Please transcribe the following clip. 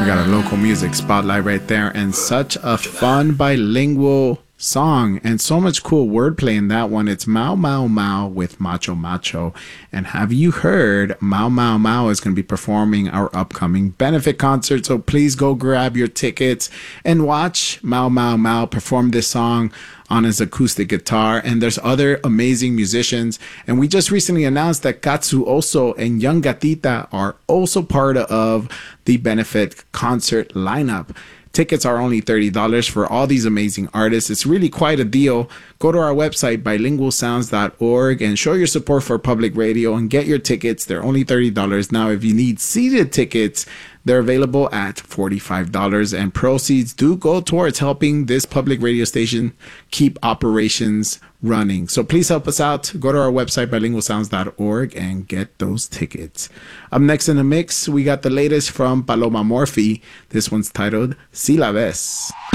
got a local music spotlight right there, and such a fun bilingual song and so much cool wordplay in that one. It's Mau Mau Mau with Macho Macho. And have you heard Mau Mau Mau is going to be performing our upcoming benefit concert, so please go grab your tickets and watch Mau Mau Mau perform this song on his acoustic guitar. And there's other amazing musicians, and we just recently announced that Katsu Oso and Young Gatita are also part of the benefit concert lineup. Tickets are only $30 for all these amazing artists. It's really quite a deal. Go to our website, bilingualsounds.org, and show your support for public radio and get your tickets. They're only $30. Now, if you need seated tickets, they're available at $45, and proceeds do go towards helping this public radio station keep operations running. So please help us out. Go to our website, bilingualsounds.org, and get those tickets. Up next in the mix, we got the latest from Paloma Morphy. This one's titled Si La Ves.